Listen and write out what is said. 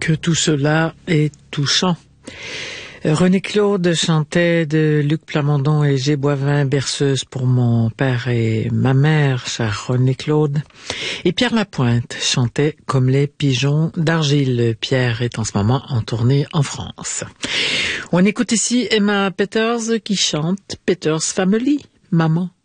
que tout cela est touchant. René Claude chantait de Luc Plamondon et G. Boivin, berceuse pour mon père et ma mère, cher René Claude. Et Pierre Lapointe chantait Comme les pigeons d'argile. Pierre est en ce moment en tournée en France. On écoute ici Emma Peters qui chante Peters Family, Maman.